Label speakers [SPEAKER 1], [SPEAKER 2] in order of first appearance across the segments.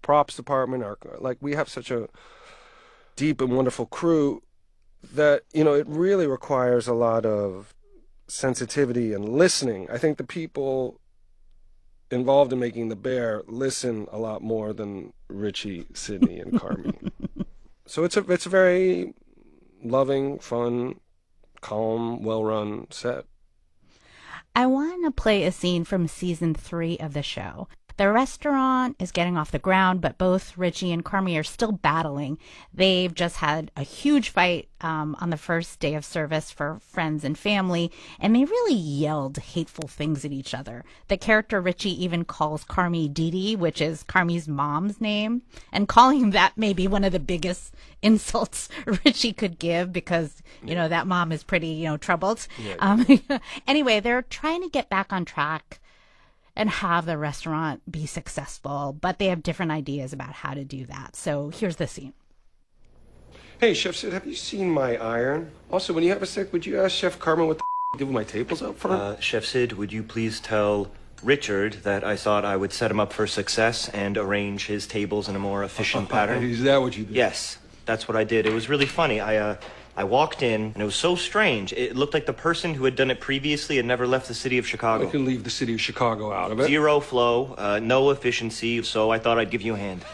[SPEAKER 1] props department, we have such a deep and wonderful crew that, it really requires a lot of sensitivity and listening. I think the people involved in making The Bear listen a lot more than Richie, Sydney, and Carmy. So it's a very loving, fun, calm, well-run set.
[SPEAKER 2] I want to play a scene from season 3 of the show. The restaurant is getting off the ground, but both Richie and Carmy are still battling. They've just had a huge fight on the first day of service for friends and family, and they really yelled hateful things at each other. The character Richie even calls Carmy Dee Dee, which is Carmy's mom's name, and calling that may be one of the biggest insults Richie could give because, that mom is pretty, troubled. Yeah. Anyway, they're trying to get back on track and have the restaurant be successful, but they have different ideas about how to do that. So here's the scene.
[SPEAKER 1] Hey, Chef Sid, have you seen my iron? Also, when you have a sec, would you ask Chef Carmen what the did with my tables out front?
[SPEAKER 3] Chef Sid, would you please tell Richard that I thought I would set him up for success and arrange his tables in a more efficient pattern?
[SPEAKER 1] Is that what you did?
[SPEAKER 3] Yes, that's what I did. It was really funny. I walked in, and it was so strange. It looked like the person who had done it previously had never left the city of Chicago.
[SPEAKER 1] We can leave the city of Chicago out of it.
[SPEAKER 3] Zero flow, no efficiency, so I thought I'd give you a hand.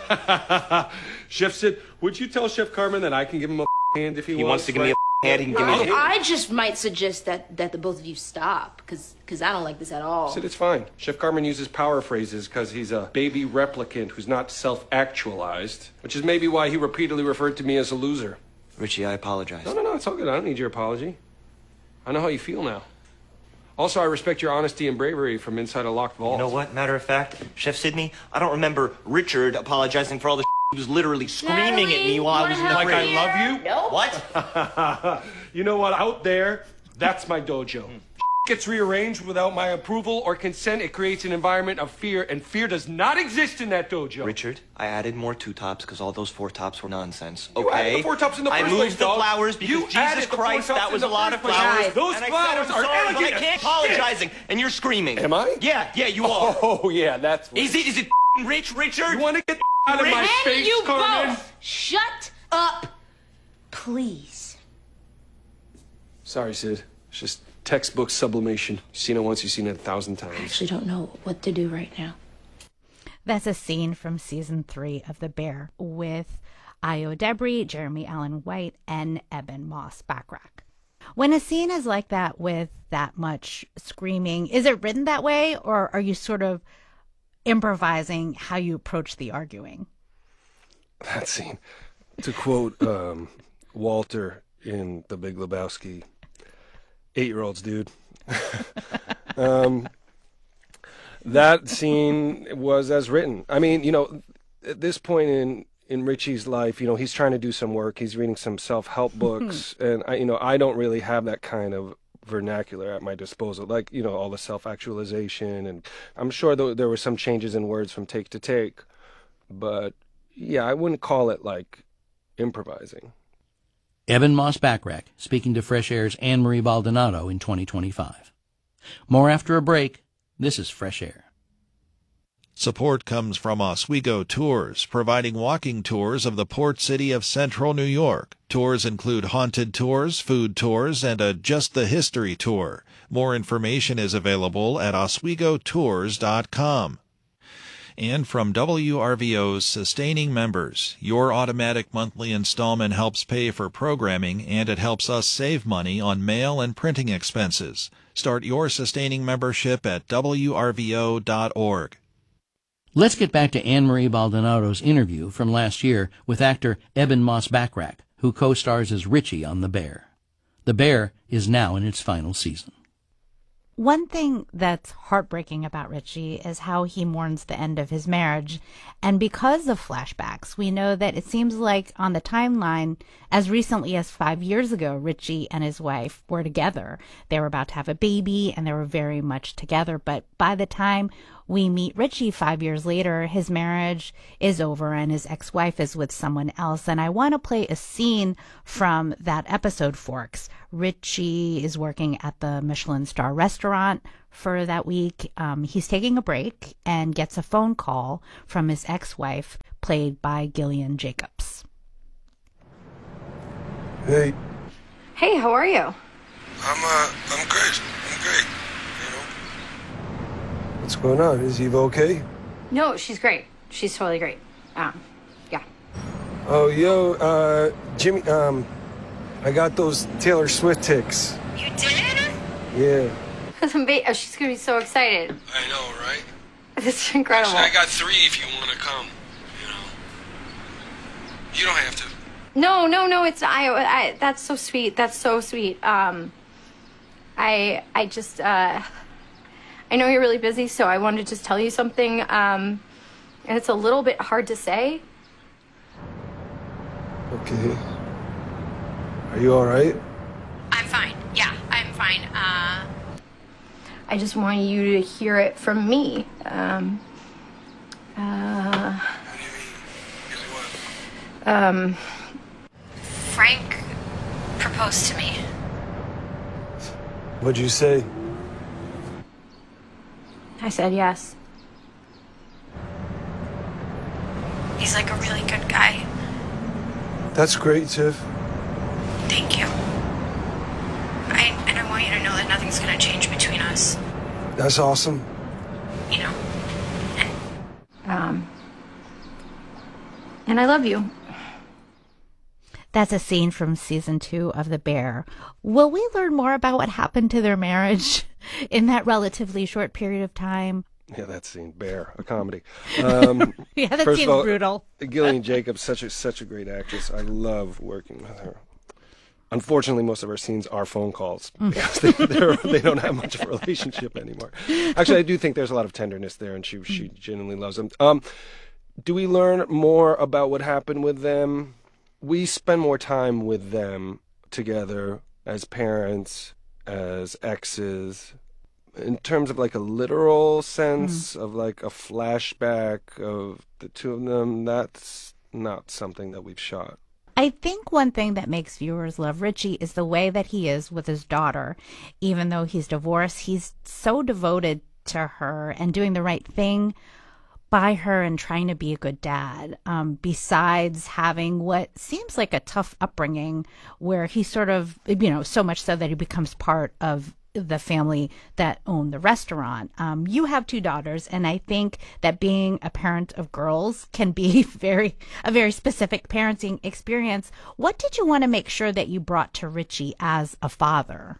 [SPEAKER 1] Chef Sid, would you tell Chef Carmen that I can give him a hand if he wants?
[SPEAKER 3] He wants to give me a hand, he can give me a hand.
[SPEAKER 4] I just might suggest that the both of you stop, because I don't like this at all.
[SPEAKER 1] Sid, it's fine. Chef Carmen uses power phrases because he's a baby replicant who's not self-actualized, which is maybe why he repeatedly referred to me as a loser.
[SPEAKER 3] Richie, I apologize.
[SPEAKER 1] No, it's all good. I don't need your apology. I know how you feel now. Also, I respect your honesty and bravery from inside a locked vault.
[SPEAKER 3] You know what? Matter of fact, Chef Sydney, I don't remember Richard apologizing for all the he was literally screaming at me while I was in the
[SPEAKER 1] Like
[SPEAKER 3] fridge.
[SPEAKER 1] I love you?
[SPEAKER 4] No.
[SPEAKER 3] What?
[SPEAKER 1] You know what? Out there, that's my dojo. Gets rearranged without my approval or consent, it creates an environment of fear, and fear does not exist in that dojo.
[SPEAKER 3] Richard, I added more 2 tops because all those 4 tops were nonsense.
[SPEAKER 1] You added the 4 tops in the first
[SPEAKER 3] I
[SPEAKER 1] place,
[SPEAKER 3] moved the
[SPEAKER 1] dog.
[SPEAKER 3] flowers because
[SPEAKER 1] You added
[SPEAKER 3] Jesus
[SPEAKER 1] the 4
[SPEAKER 3] Christ,
[SPEAKER 1] tops
[SPEAKER 3] that
[SPEAKER 1] in
[SPEAKER 3] was a
[SPEAKER 1] the
[SPEAKER 3] lot of
[SPEAKER 1] first place.
[SPEAKER 3] flowers.
[SPEAKER 1] Those
[SPEAKER 3] and
[SPEAKER 1] flowers
[SPEAKER 3] I said,
[SPEAKER 1] are
[SPEAKER 3] I'm sorry, but I
[SPEAKER 1] elegant
[SPEAKER 3] can't
[SPEAKER 1] as
[SPEAKER 3] apologizing, and you're screaming.
[SPEAKER 1] Am I?
[SPEAKER 3] Yeah, you are.
[SPEAKER 1] Oh, yeah, that's what...
[SPEAKER 3] Is it Rich, Richard?
[SPEAKER 1] You want to get out of my
[SPEAKER 4] And
[SPEAKER 1] face,
[SPEAKER 4] you
[SPEAKER 1] Carmen?
[SPEAKER 4] both shut up, please.
[SPEAKER 1] Sorry, Sid. It's just textbook sublimation. You've seen it once, you've seen it 1,000 times.
[SPEAKER 4] I actually don't know what to do right now.
[SPEAKER 2] That's a scene from season 3 of The Bear with Ayo Debris, Jeremy Allen White, and Eben Moss Backrack. When a scene is like that with that much screaming, is it written that way, or are you sort of improvising how you approach the arguing?
[SPEAKER 1] That scene. To quote Walter in The Big Lebowski, 8-year-olds, dude. That scene was as written. I mean, at this point in Richie's life, he's trying to do some work. He's reading some self-help books, and I don't really have that kind of vernacular at my disposal, like all the self-actualization, and I'm sure there were some changes in words from take to take, but yeah, I wouldn't call it like improvising.
[SPEAKER 5] Eben Moss Backrack speaking to Fresh Air's Anne-Marie Baldonado in 2025. More after a break. This is Fresh Air.
[SPEAKER 6] Support comes from Oswego Tours, providing walking tours of the port city of Central New York. Tours include haunted tours, food tours, and a Just the History tour. More information is available at oswegotours.com. And from WRVO's sustaining members, your automatic monthly installment helps pay for programming, and it helps us save money on mail and printing expenses. Start your sustaining membership at WRVO.org.
[SPEAKER 5] Let's get back to Anne-Marie Baldonado's interview from last year with actor Eben Moss Backrack, who co-stars as Richie on The Bear. The Bear is now in its final season.
[SPEAKER 2] One thing that's heartbreaking about Richie is how he mourns the end of his marriage. And because of flashbacks, we know that it seems like on the timeline, as recently as 5 years ago, Richie and his wife were together. They were about to have a baby, and they were very much together. But by the time we meet Richie 5 years later, his marriage is over and his ex-wife is with someone else. And I want to play a scene from that episode, Forks. Richie is working at the Michelin star restaurant for that week. He's taking a break and gets a phone call from his ex-wife played by Gillian Jacobs.
[SPEAKER 7] Hey.
[SPEAKER 8] Hey, how are you?
[SPEAKER 7] I'm great. I'm great. You know. What's going on? Is Eva okay?
[SPEAKER 8] No, she's great. She's totally great. Yeah.
[SPEAKER 7] Oh, yo, Jimmy, I got those Taylor Swift ticks.
[SPEAKER 8] You did?
[SPEAKER 7] Yeah.
[SPEAKER 8] She's gonna be so excited.
[SPEAKER 7] I know, right?
[SPEAKER 8] This is incredible.
[SPEAKER 7] Actually, I got 3 if you want to come. You know. You don't have to.
[SPEAKER 8] No, it's I that's so sweet. That's so sweet. I just I know you're really busy, so I wanted to just tell you something. And it's a little bit hard to say.
[SPEAKER 7] Okay. Are you all right?
[SPEAKER 8] I'm fine. Yeah, I'm fine. I just want you to hear it from me.
[SPEAKER 7] What do you mean?
[SPEAKER 8] Frank proposed to me.
[SPEAKER 7] What'd you say?
[SPEAKER 8] I said yes. He's like a really good guy.
[SPEAKER 7] That's great, Tiff.
[SPEAKER 8] Thank you. And I want you to know that nothing's gonna change between us.
[SPEAKER 7] That's awesome.
[SPEAKER 8] You know? And I love you.
[SPEAKER 2] That's a scene from season 2 of The Bear. Will we learn more about what happened to their marriage in that relatively short period of time?
[SPEAKER 1] Yeah, that scene, Bear, a comedy.
[SPEAKER 2] Yeah, that
[SPEAKER 1] First
[SPEAKER 2] seems
[SPEAKER 1] of all,
[SPEAKER 2] brutal.
[SPEAKER 1] Gillian Jacobs, such a great actress. I love working with her. Unfortunately, most of our scenes are phone calls because they don't have much of a relationship anymore. Actually, I do think there's a lot of tenderness there, and she genuinely loves him. Do we learn more about what happened with them? We spend more time with them together as parents, as exes. In terms of like a literal sense of like a flashback of the two of them, that's not something that we've shot.
[SPEAKER 2] I think one thing that makes viewers love Richie is the way that he is with his daughter. Even though he's divorced, he's so devoted to her and doing the right thing by her and trying to be a good dad. Besides having what seems like a tough upbringing where he sort of, so much so that he becomes part of the family that owned the restaurant. You have 2 daughters, and I think that being a parent of girls can be a very specific parenting experience. What did you want to make sure that you brought to Richie as a father?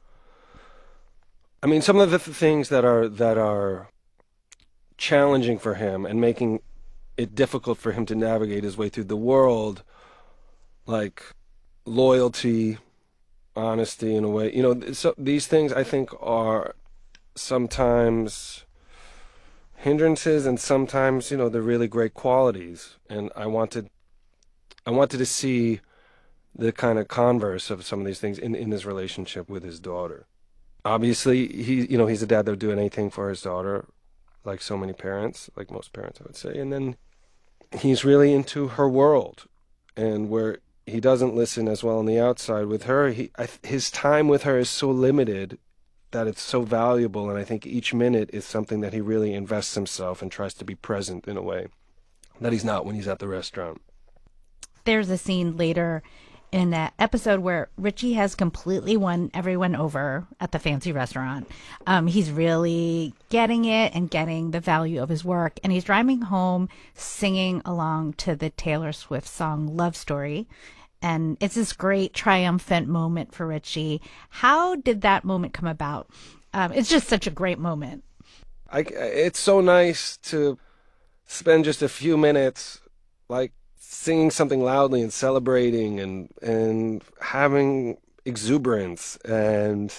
[SPEAKER 1] I mean, some of the things that are challenging for him and making it difficult for him to navigate his way through the world, like loyalty, honesty in a way, so these things I think are sometimes hindrances and sometimes, they're really great qualities. And I wanted to see the kind of converse of some of these things in his relationship with his daughter. Obviously, he's a dad that would do anything for his daughter, like so many parents, like most parents, I would say. And then he's really into her world, and where he doesn't listen as well on the outside with her. His time with her is so limited that it's so valuable, and I think each minute is something that he really invests himself and tries to be present in a way that he's not when he's at the restaurant.
[SPEAKER 2] There's a scene later in that episode where Richie has completely won everyone over at the fancy restaurant. He's really getting it and getting the value of his work. And he's driving home singing along to the Taylor Swift song Love Story. And it's this great triumphant moment for Richie. How did that moment come about? It's just such a great moment.
[SPEAKER 1] It's so nice to spend just a few minutes like singing something loudly and celebrating and having exuberance and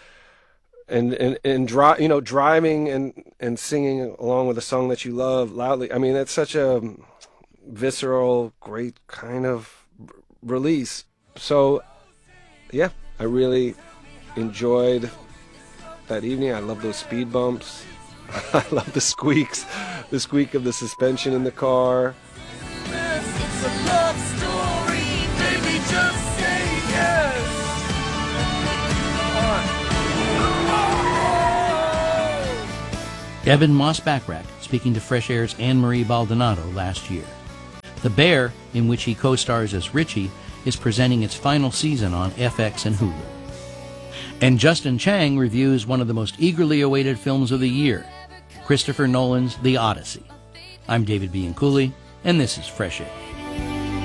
[SPEAKER 1] driving and singing along with a song that you love loudly. I mean, it's such a visceral, great kind of release. So, yeah, I really enjoyed that evening. I love those speed bumps. I love the squeaks, the squeak of the suspension in the car.
[SPEAKER 9] It's a love story, baby, just say yes.
[SPEAKER 5] Ebon Moss-Bachrach speaking to Fresh Air's Anne-Marie Baldonado last year. The Bear, in which he co-stars as Richie, is presenting its final season on FX and Hulu. And Justin Chang reviews one of the most eagerly awaited films of the year, Christopher Nolan's The Odyssey. I'm David Bianculli, and this is Fresh Air.